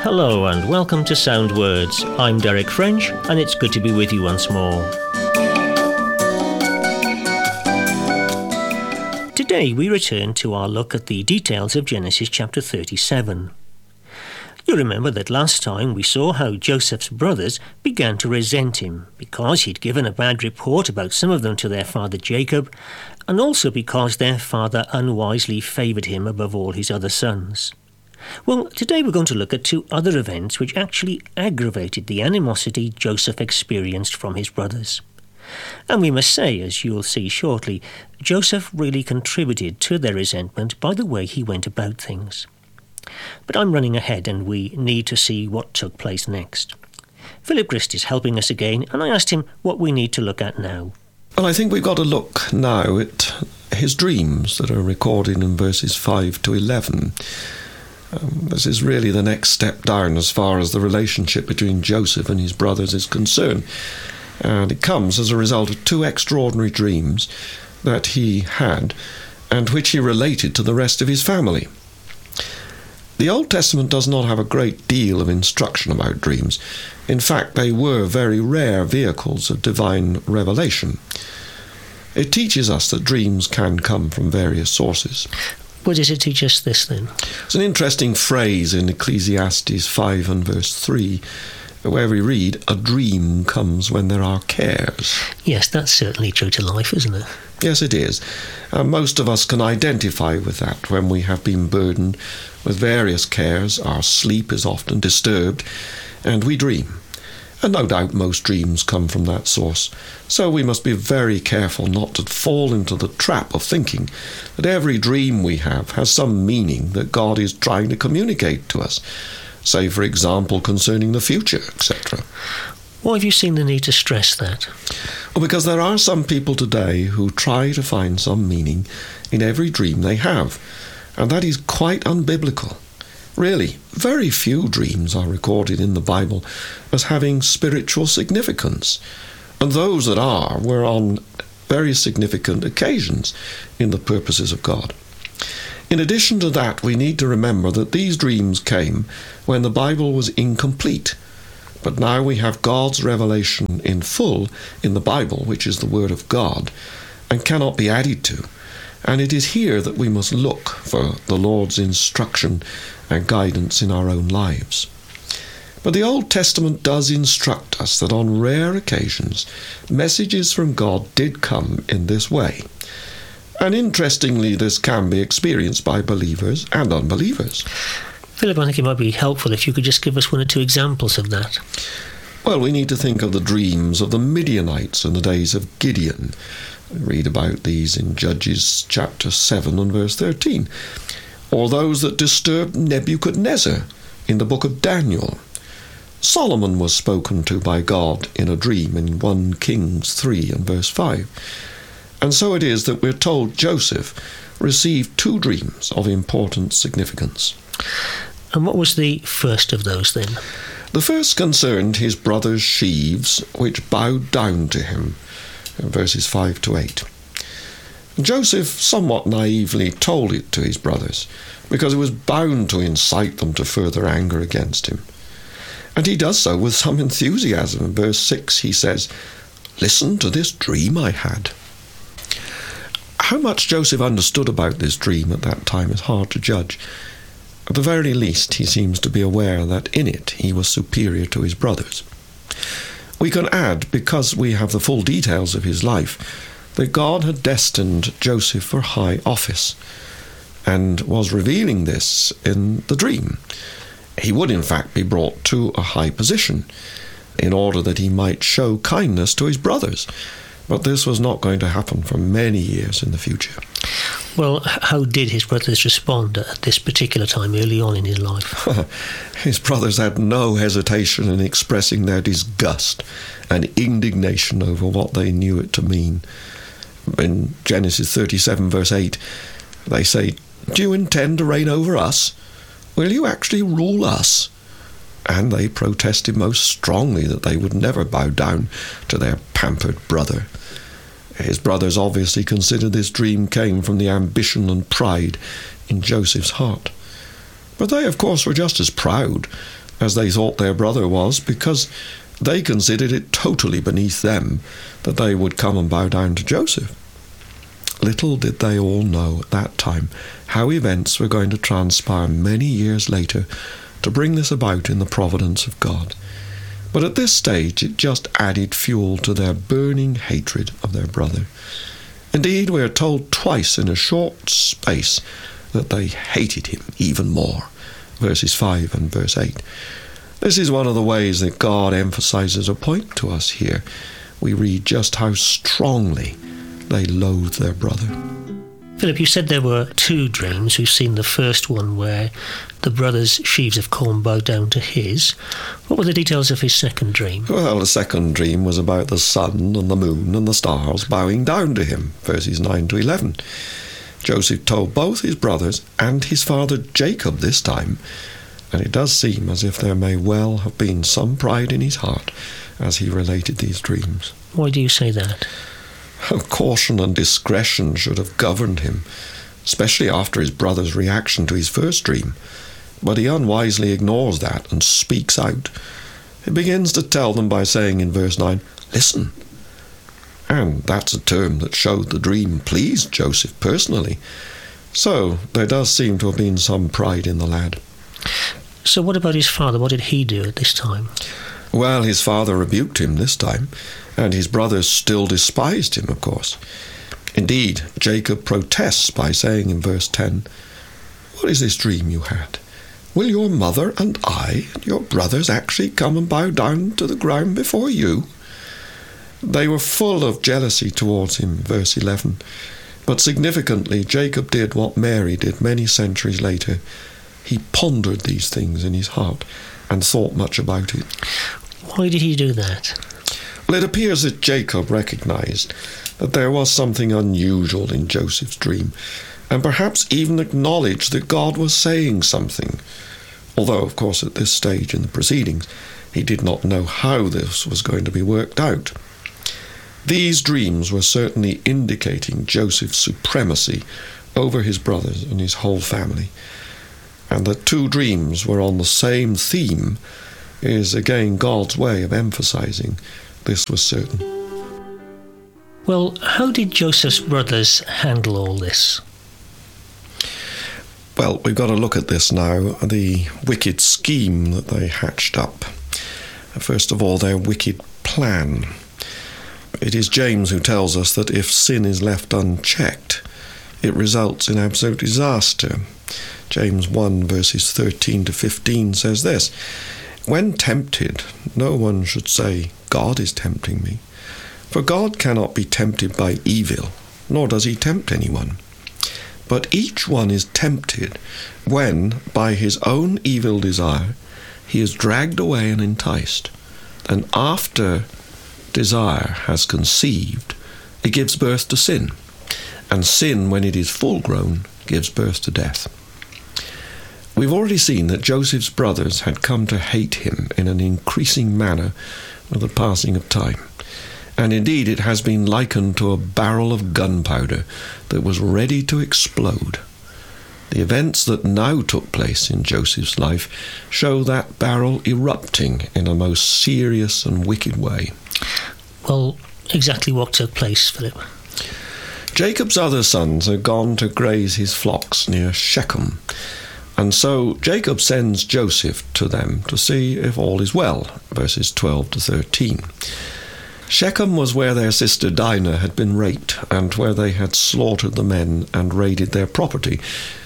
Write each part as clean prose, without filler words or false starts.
Hello and welcome to Sound Words. I'm Derek French and it's good to be with you once more. Today we return to our look at the details of Genesis chapter 37. You remember that last time we saw how Joseph's brothers began to resent him because he'd given a bad report about some of them to their father Jacob, and also because their father unwisely favoured him above all his other sons. Well, today we're going to look at two other events which actually aggravated the animosity Joseph experienced from his brothers. And we must say, as you'll see shortly, Joseph really contributed to their resentment by the way he went about things. But I'm running ahead and we need to see what took place next. Philip Grist is helping us again, and I asked him what we need to look at now. Well, I think we've got to look now at his dreams that are recorded in verses 5 to 11. This is really the next step down as far as the relationship between Joseph and his brothers is concerned. And it comes as a result of two extraordinary dreams that he had and which he related to the rest of his family. The Old Testament does not have a great deal of instruction about dreams. In fact, they were very rare vehicles of divine revelation. It teaches us that dreams can come from various sources. What does it teach us this then? It's an interesting phrase in Ecclesiastes 5 and verse 3, where we read, "A dream comes when there are cares." Yes, that's certainly true to life, isn't it? Yes, it is. Most of us can identify with that when we have been burdened with various cares. Our sleep is often disturbed, and we dream. And no doubt most dreams come from that source. So we must be very careful not to fall into the trap of thinking that every dream we have has some meaning that God is trying to communicate to us. Say, for example, concerning the future, etc. Why have you seen the need to stress that? Well, because there are some people today who try to find some meaning in every dream they have, and that is quite unbiblical. Really, very few dreams are recorded in the Bible as having spiritual significance, and those that are were on very significant occasions in the purposes of God. In addition to that, we need to remember that these dreams came when the Bible was incomplete. But now we have God's revelation in full in the Bible, which is the Word of God, and cannot be added to. And it is here that we must look for the Lord's instruction and guidance in our own lives. But the Old Testament does instruct us that on rare occasions, messages from God did come in this way. And interestingly, this can be experienced by believers and unbelievers. Philip, I think it might be helpful if you could just give us one or two examples of that. Well, we need to think of the dreams of the Midianites in the days of Gideon. We read about these in Judges chapter 7 and verse 13. Or those that disturbed Nebuchadnezzar in the book of Daniel. Solomon was spoken to by God in a dream in 1 Kings 3 and verse 5. And so it is that we're told Joseph received two dreams of important significance. And what was the first of those then? The first concerned his brother's sheaves, which bowed down to him, in verses 5 to 8. Joseph somewhat naively told it to his brothers, because it was bound to incite them to further anger against him. And he does so with some enthusiasm. In verse 6 he says, "Listen to this dream I had." How much Joseph understood about this dream at that time is hard to judge. At the very least, he seems to be aware that in it he was superior to his brothers. We can add, because we have the full details of his life, that God had destined Joseph for high office, and was revealing this in the dream. He would in fact be brought to a high position, in order that he might show kindness to his brothers. But this was not going to happen for many years in the future. Well, how did his brothers respond at this particular time early on in his life? His brothers had no hesitation in expressing their disgust and indignation over what they knew it to mean. In Genesis 37 verse 8, they say, "Do you intend to reign over us? Will you actually rule us?" And they protested most strongly that they would never bow down to their pampered brother. His brothers obviously considered this dream came from the ambition and pride in Joseph's heart. But they, of course, were just as proud as they thought their brother was, because they considered it totally beneath them that they would come and bow down to Joseph. Little did they all know at that time how events were going to transpire many years later to bring this about in the providence of God. But at this stage it just added fuel to their burning hatred of their brother. Indeed, we are told twice in a short space that they hated him even more. Verses 5 and verse 8. This is one of the ways that God emphasizes a point to us here. We read just how strongly they loathed their brother. Philip, you said there were two dreams. We've seen the first one where the brothers' sheaves of corn bowed down to his. What were the details of his second dream? Well, the second dream was about the sun and the moon and the stars bowing down to him, verses 9 to 11. Joseph told both his brothers and his father Jacob this time, and it does seem as if there may well have been some pride in his heart as he related these dreams. Why do you say that? Caution and discretion should have governed him, especially after his brother's reaction to his first dream. But he unwisely ignores that and speaks out. He begins to tell them by saying in verse 9, "Listen." And that's a term that showed the dream pleased Joseph personally. So there does seem to have been some pride in the lad. So what about his father? What did he do at this time? Well, his father rebuked him this time, and his brothers still despised him, of course. Indeed, Jacob protests by saying in verse 10, "What is this dream you had? Will your mother and I and your brothers actually come and bow down to the ground before you?" They were full of jealousy towards him, verse 11. But significantly, Jacob did what Mary did many centuries later. He pondered these things in his heart and thought much about it. Why did he do that? Well, it appears that Jacob recognized that there was something unusual in Joseph's dream, and perhaps even acknowledged that God was saying something. Although, of course, at this stage in the proceedings, he did not know how this was going to be worked out. These dreams were certainly indicating Joseph's supremacy over his brothers and his whole family. And that two dreams were on the same theme is again God's way of emphasizing this was certain. Well, how did Joseph's brothers handle all this? Well, we've got to look at this now, the wicked scheme that they hatched up. First of all, their wicked plan. It is James who tells us that if sin is left unchecked, it results in absolute disaster. James 1 verses 13 to 15 says this, "When tempted, no one should say, 'God is tempting me.' For God cannot be tempted by evil, nor does he tempt anyone. But each one is tempted when, by his own evil desire, he is dragged away and enticed. And after desire has conceived, it gives birth to sin. And sin, when it is full grown, gives birth to death." We've already seen that Joseph's brothers had come to hate him in an increasing manner with the passing of time. And indeed it has been likened to a barrel of gunpowder that was ready to explode. The events that now took place in Joseph's life show that barrel erupting in a most serious and wicked way. Well, exactly what took place, Philip? Jacob's other sons had gone to graze his flocks near Shechem. And so Jacob sends Joseph to them to see if all is well, verses 12 to 13. Shechem was where their sister Dinah had been raped and where they had slaughtered the men and raided their property.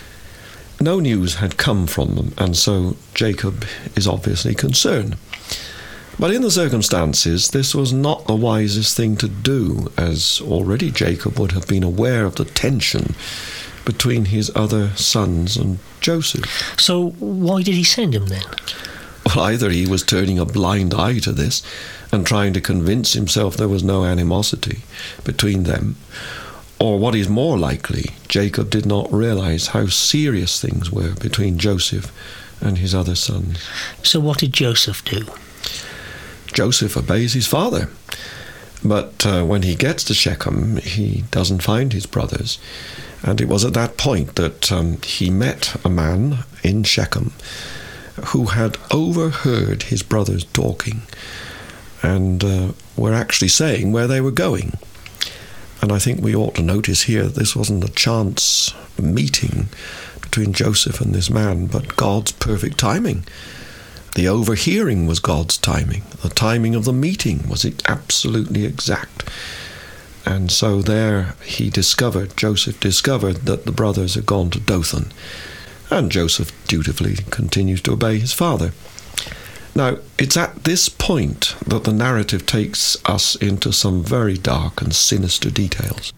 No news had come from them, and so Jacob is obviously concerned. But in the circumstances, this was not the wisest thing to do, as already Jacob would have been aware of the tension between his other sons and Joseph. So why did he send him then? Well, either he was turning a blind eye to this and trying to convince himself there was no animosity between them, or what is more likely, Jacob did not realize how serious things were between Joseph and his other sons. So what did Joseph do? Joseph obeys his father. But when he gets to Shechem, he doesn't find his brothers. And it was at that point that he met a man in Shechem who had overheard his brothers talking and were actually saying where they were going. And I think we ought to notice here that this wasn't a chance meeting between Joseph and this man, but God's perfect timing. The overhearing was God's timing. The timing of the meeting was absolutely exact. And so there Joseph discovered that the brothers had gone to Dothan. And Joseph dutifully continues to obey his father. Now, it's at this point that the narrative takes us into some very dark and sinister details.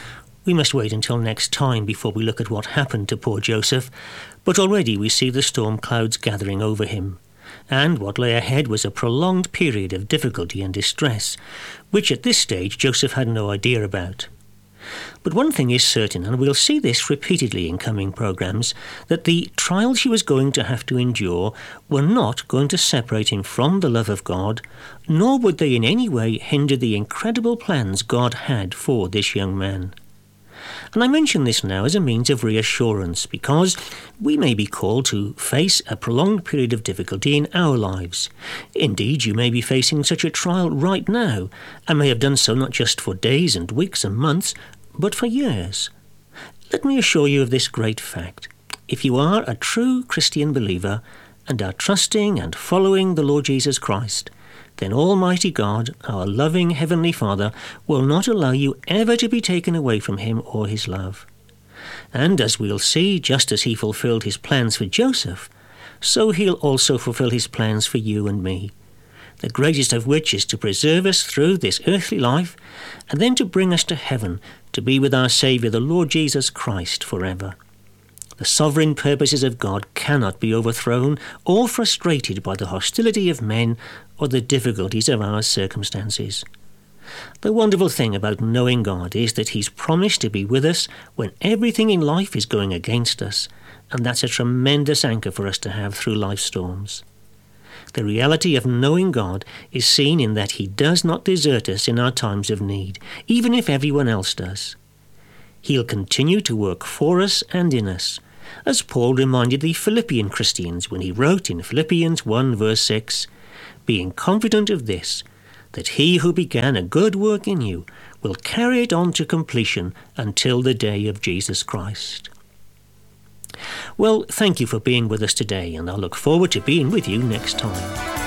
We must wait until next time before we look at what happened to poor Joseph, but already we see the storm clouds gathering over him. And what lay ahead was a prolonged period of difficulty and distress, which at this stage Joseph had no idea about. But one thing is certain, and we'll see this repeatedly in coming programmes, that the trials he was going to have to endure were not going to separate him from the love of God, nor would they in any way hinder the incredible plans God had for this young man. And I mention this now as a means of reassurance, because we may be called to face a prolonged period of difficulty in our lives. Indeed, you may be facing such a trial right now, and may have done so not just for days and weeks and months, but for years. Let me assure you of this great fact. If you are a true Christian believer and are trusting and following the Lord Jesus Christ, then Almighty God, our loving Heavenly Father, will not allow you ever to be taken away from him or his love. And as we'll see, just as he fulfilled his plans for Joseph, so he'll also fulfill his plans for you and me, the greatest of which is to preserve us through this earthly life, and then to bring us to heaven, to be with our Saviour, the Lord Jesus Christ, forever. The sovereign purposes of God cannot be overthrown or frustrated by the hostility of men or the difficulties of our circumstances. The wonderful thing about knowing God is that he's promised to be with us when everything in life is going against us, and that's a tremendous anchor for us to have through life's storms. The reality of knowing God is seen in that he does not desert us in our times of need, even if everyone else does. He'll continue to work for us and in us, as Paul reminded the Philippian Christians when he wrote in Philippians 1 verse 6, "Being confident of this, that he who began a good work in you will carry it on to completion until the day of Jesus Christ." Well, thank you for being with us today, and I look forward to being with you next time.